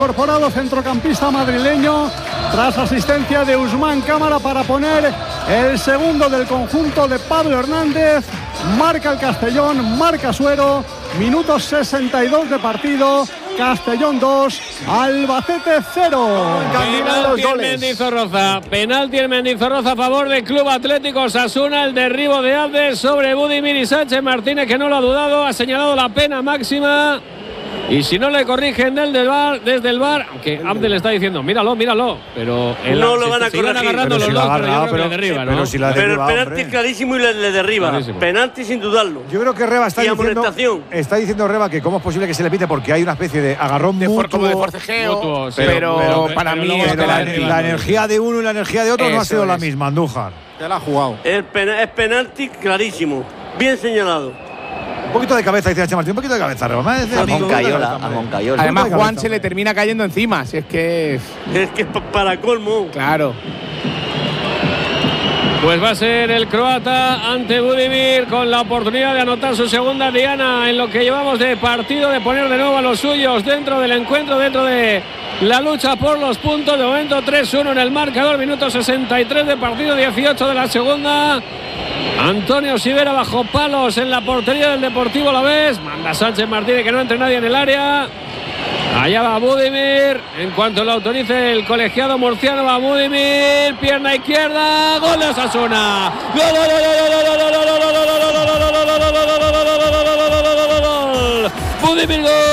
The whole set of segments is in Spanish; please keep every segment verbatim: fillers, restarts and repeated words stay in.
Incorporado centrocampista madrileño tras asistencia de Usman Cámara para poner el segundo del conjunto de Pablo Hernández. Marca el Castellón, marca Suero, minuto sesenta y dos de partido. Castellón dos, Albacete cero. Penalti en Mendizorroza, penalti en Mendizorroza a favor del Club Atlético Osasuna. El derribo de Abde sobre Budimir y Sánchez Martínez, que no lo ha dudado, ha señalado la pena máxima. Y si no le corrigen desde el bar, desde el bar, aunque Abdel le está diciendo, míralo, míralo, pero él no lo van a corregir. Agarrando los dos, pero yo creo que le derriba, ¿no? Pero, si la derriba, pero el penalti es clarísimo y le, le derriba. Clarísimo. Penalti sin dudarlo. Yo creo que Reba está diciendo, está diciendo Reba que cómo es posible que se le pite porque hay una especie de agarrón de mutuo, como de forcejeo, mutuo, sí, pero, pero, pero para pero mí es la, la energía de uno y la energía de otro Eso no ha sido es. la misma, Andújar. Te la ha jugado. El pena, es penalti clarísimo, bien señalado. Un poquito de cabeza, dice H. Martín, un poquito de cabeza, Reba. A Moncayola, a Moncayola. Además, Juan se le termina cayendo encima, si es que es… Es que es para colmo. Claro. Pues va a ser el croata ante Budimir con la oportunidad de anotar su segunda diana en lo que llevamos de partido, de poner de nuevo a los suyos dentro del encuentro, dentro de la lucha por los puntos. De momento tres uno en el marcador, minuto sesenta y tres de partido, dieciocho de la segunda. Antonio Sivera bajo palos en la portería del Deportivo Alavés. Manda Sánchez Martínez que no entre nadie en el área. Allá va Budimir. En cuanto lo autorice el colegiado murciano, va Budimir. Pierna izquierda. Gol de Osasuna. ¡Gol! Budimir, gol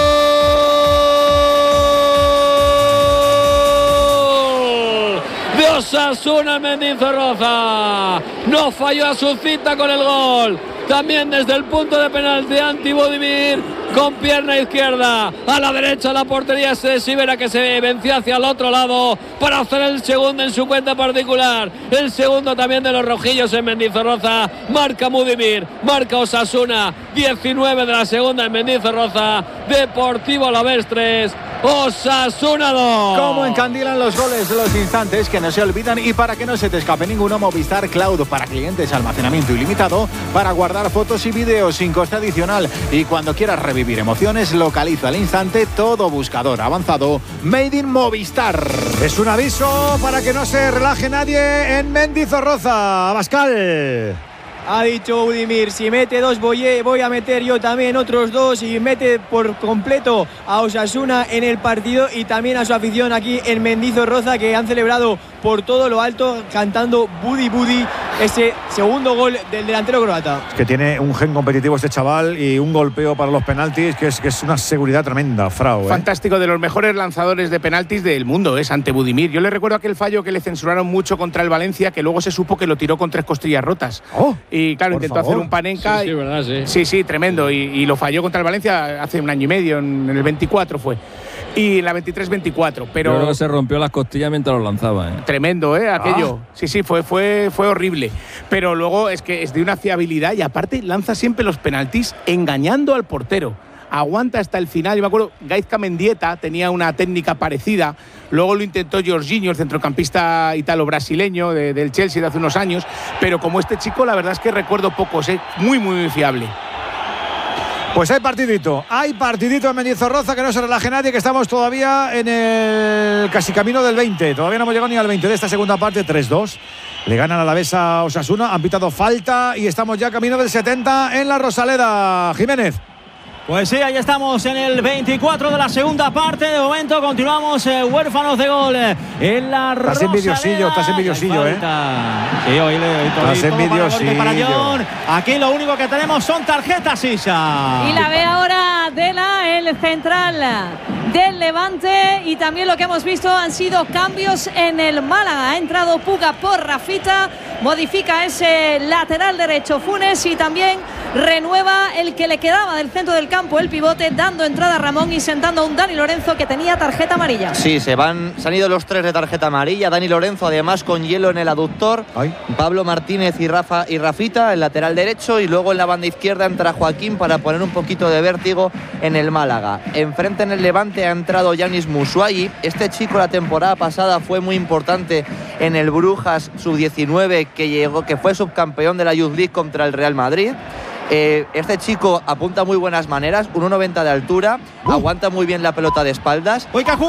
de Osasuna. Mendizorroza no falló a su cita con el gol. También desde el punto de penalti anti Budimir, con pierna izquierda a la derecha la portería de Sivera, que se venció hacia el otro lado para hacer el segundo en su cuenta particular. El segundo también de los rojillos en Mendizorroza. Marca Budimir, marca Osasuna. diecinueve de la segunda en Mendizorroza. Deportivo Alavés tres, Osasuna dos. Cómo encandilan los goles, los instantes que no se olvidan, y para que no se te escape ninguno, Movistar Cloud para clientes, almacenamiento ilimitado para guardar fotos y vídeos sin coste adicional, y cuando quieras revivir emociones, localiza al instante todo buscador avanzado Made in Movistar. Es un aviso para que no se relaje nadie en Mendizorroza. Abascal. Ha dicho Budimir, si mete dos voy, voy a meter yo también otros dos, y mete por completo a Osasuna en el partido y también a su afición aquí en Mendizorroza, que han celebrado por todo lo alto cantando Budi Budi, ese segundo gol del delantero croata. Es que tiene un gen competitivo este chaval y un golpeo para los penaltis que es, que es una seguridad tremenda, Frau. ¿eh? Fantástico, de los mejores lanzadores de penaltis del mundo, es ante Budimir. Yo le recuerdo aquel fallo que le censuraron mucho contra el Valencia, que luego se supo que lo tiró con tres costillas rotas. Oh, y claro, intentó favor. hacer un panenka. Sí, sí, verdad, sí. Sí, sí, tremendo. Y, y lo falló contra el Valencia hace un año y medio, en, en el veinticuatro fue. Y en la veintitrés veinticuatro, pero… Yo creo que se rompió las costillas mientras lo lanzaba, ¿eh? Tremendo, ¿eh? Aquello. Ah. Sí, sí, fue, fue, fue horrible. Pero luego es que es de una fiabilidad y aparte lanza siempre los penaltis engañando al portero. Aguanta hasta el final. Yo me acuerdo, Gaizka Mendieta tenía una técnica parecida. Luego lo intentó Jorginho, el centrocampista italo-brasileño de, del Chelsea de hace unos años. Pero como este chico, la verdad es que recuerdo pocos, ¿eh? Muy, muy fiable. Pues hay partidito, hay partidito en Mendizorroza, que no se relaje nadie, que estamos todavía en el casi camino del veinte. Todavía no hemos llegado ni al veinte de esta segunda parte, tres dos. Le ganan a la Alavés a Osasuna, han pitado falta y estamos ya camino del setenta en la Rosaleda. Jiménez. Pues sí, ahí estamos en el veinticuatro de la segunda parte. De momento continuamos eh, huérfanos de gol eh, en la Rosaleda. Estás envidiosillo, estás envidiosillo, ¿eh? Sí, hoy le Estás envidiosillo. Aquí lo único que tenemos son tarjetas, Isa. Y la ve ahora Dela, el central del Levante, y también lo que hemos visto han sido cambios en el Málaga. Ha entrado Puga por Rafita, modifica ese lateral derecho Funes y también renueva el que le quedaba del centro del campo, el pivote, dando entrada a Ramón y sentando a un Dani Lorenzo que tenía tarjeta amarilla. Sí, se van, se han ido los tres de tarjeta amarilla. Dani Lorenzo además con hielo en el aductor. Ay. Pablo Martínez y Rafa y Rafita, el lateral derecho, y luego en la banda izquierda entra Joaquín para poner un poquito de vértigo en el Málaga. Enfrente en el Levante ha entrado Yanis Musuayi. Este chico la temporada pasada fue muy importante en el Brujas sub diecinueve, que llegó, que fue subcampeón de la Youth League contra el Real Madrid. Eh, este chico apunta muy buenas maneras, uno noventa de altura, uh. aguanta muy bien la pelota de espaldas. Hoy